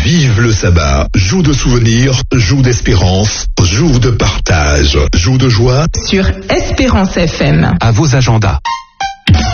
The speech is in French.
Vive le sabbat, jour de souvenirs, jour d'espérance, jour de partage, jour de joie. Sur Espérance FM. À vos agendas.